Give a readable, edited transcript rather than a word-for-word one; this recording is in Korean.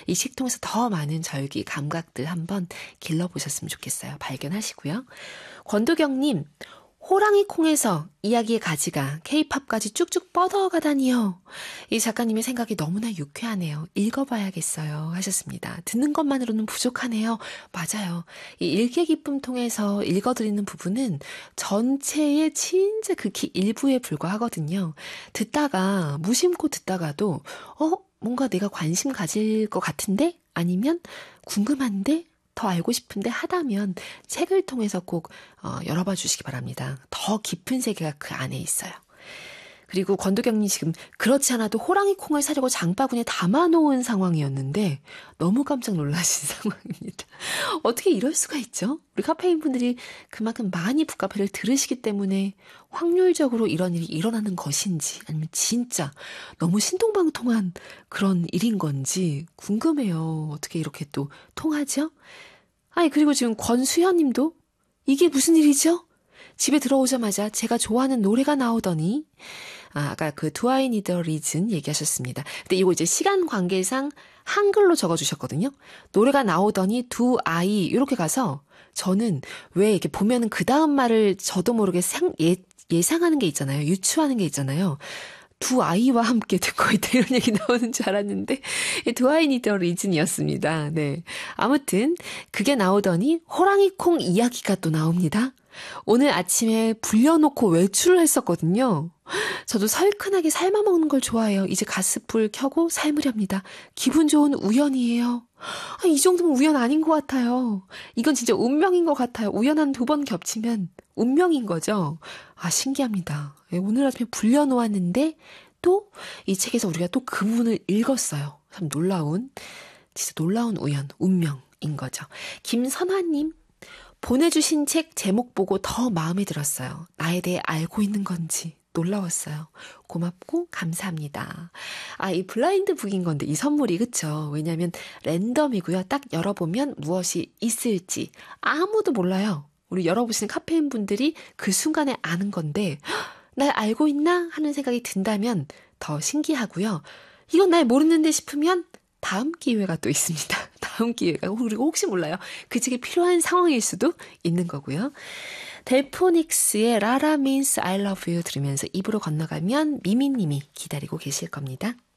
이 책 통해서 더 많은 절기, 감각들 한번 길러보셨으면 좋겠어요. 발견하시고요. 권도경님, 호랑이 콩에서 이야기의 가지가 K-팝까지 쭉쭉 뻗어가다니요. 이 작가님의 생각이 너무나 유쾌하네요. 읽어봐야겠어요. 하셨습니다. 듣는 것만으로는 부족하네요. 맞아요. 이 읽기의 기쁨 통해서 읽어드리는 부분은 전체의 진짜 극히 일부에 불과하거든요. 듣다가 무심코 듣다가도 뭔가 내가 관심 가질 것 같은데? 아니면 궁금한데? 더 알고 싶은데 하다면 책을 통해서 꼭 열어봐 주시기 바랍니다. 더 깊은 세계가 그 안에 있어요. 그리고 권도경님 지금 그렇지 않아도 호랑이 콩을 사려고 장바구니에 담아놓은 상황이었는데 너무 깜짝 놀라신 상황입니다. 어떻게 이럴 수가 있죠? 우리 카페인 분들이 그만큼 많이 북카페를 들으시기 때문에 확률적으로 이런 일이 일어나는 것인지 아니면 진짜 너무 신통방통한 그런 일인 건지 궁금해요. 어떻게 이렇게 또 통하죠? 아니 그리고 지금 권수현 님도 이게 무슨 일이죠? 집에 들어오자마자 제가 좋아하는 노래가 나오더니 아까 그 Do I Need a Reason 얘기하셨습니다. 근데 이거 이제 시간 관계상 한글로 적어주셨거든요. 노래가 나오더니 Do I 이렇게 가서 저는 왜 이렇게 보면은 그 다음 말을 저도 모르게 예상하는 게 있잖아요. 유추하는 게 있잖아요. 두 아이와 함께 듣고 있다 이런 얘기 나오는 줄 알았는데 Do I Need a Reason이었습니다. 네, 아무튼 그게 나오더니 호랑이 콩 이야기가 또 나옵니다. 오늘 아침에 불려놓고 외출을 했었거든요. 저도 설큰하게 삶아 먹는 걸 좋아해요. 이제 가스불 켜고 삶으렵니다. 기분 좋은 우연이에요. 이 정도면 우연 아닌 것 같아요. 이건 진짜 운명인 것 같아요. 우연 한 2번 겹치면 운명인 거죠. 신기합니다. 오늘 아침에 불려놓았는데 또 이 책에서 우리가 또 그 부분을 읽었어요. 참 진짜 놀라운 우연, 운명인 거죠. 김선화님, 보내주신 책 제목 보고 더 마음에 들었어요. 나에 대해 알고 있는 건지 놀라웠어요. 고맙고 감사합니다. 이 블라인드 북인 건데 이 선물이 그쵸? 왜냐하면 랜덤이고요. 딱 열어보면 무엇이 있을지 아무도 몰라요. 우리 열어보시는 카페인 분들이 그 순간에 아는 건데 날 알고 있나 하는 생각이 든다면 더 신기하고요. 이건 날 모르는데 싶으면 다음 기회가 또 있습니다. 다음 기회가. 그리고 혹시 몰라요. 그 책이 필요한 상황일 수도 있는 거고요. 델포닉스의 라라 means I love you 들으면서 입으로 건너가면 미미님이 기다리고 계실 겁니다.